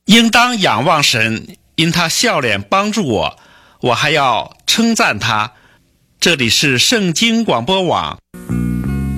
应当仰望神，因他笑脸帮助我，我还要称赞他。这里是圣经广播网。